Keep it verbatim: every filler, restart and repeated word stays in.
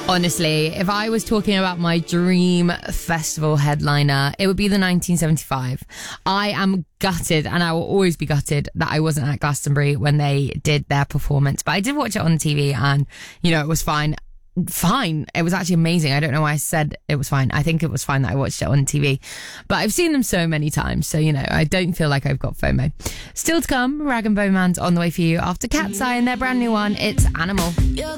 Honestly, if I was talking about my dream festival headliner, it would be the nineteen seventy-five. I am gutted, and I will always be gutted, that I wasn't at Glastonbury when they did their performance. But I did watch it on T V, and, you know, it was fine. Fine. It was actually amazing. I don't know why I said it was fine. I think it was fine that I watched it on T V. But I've seen them so many times, so, you know, I don't feel like I've got FOMO. Still to come, Rag and Bone Man's on the way for you after Cat's Eye and their brand new one, It's Animal.